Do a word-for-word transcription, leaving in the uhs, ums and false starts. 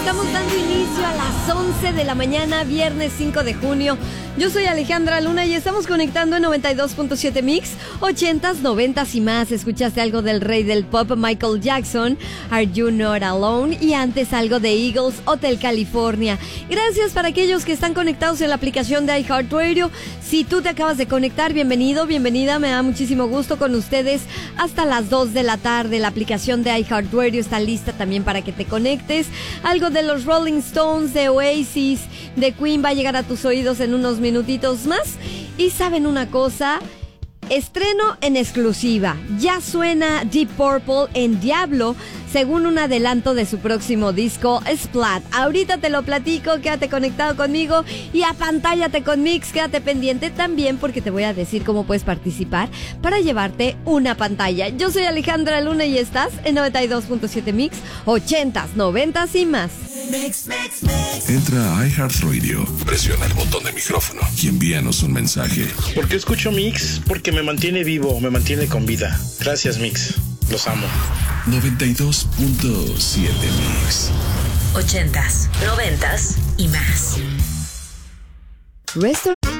Estamos dando inicio a las once de la mañana, viernes cinco de junio. Yo soy Alejandra Luna y estamos conectando en noventa y dos punto siete Mix, ochentas, noventas y más. Escuchaste algo del rey del pop, Michael Jackson, Are You Not Alone? Y antes algo de Eagles, Hotel California. Gracias para aquellos que están conectados en la aplicación de iHeartRadio. Si tú te acabas de conectar, bienvenido, bienvenida. Me da muchísimo gusto con ustedes hasta las dos de la tarde. La aplicación de iHeartRadio está lista también para que te conectes. Algo de los Rolling Stones, de Oasis, de Queen va a llegar a tus oídos en unos minutitos más. Y ¿saben una cosa? Estreno en exclusiva. Ya suena Deep Purple en Diablo, según un adelanto de su próximo disco, Splat. Ahorita te lo platico, quédate conectado conmigo y apantállate con Mix, quédate pendiente también porque te voy a decir cómo puedes participar para llevarte una pantalla. Yo soy Alejandra Luna y estás en noventa y dos punto siete Mix, ochentas, noventas y más. Mix, mix, mix. Entra a iHeartRadio, presiona el botón de micrófono y envíanos un mensaje. ¿Por qué escucho Mix? Porque me mantiene vivo, me mantiene con vida. Gracias, Mix. Los amo. noventa y dos punto siete Mix. Ochentas, noventas y más. Resto-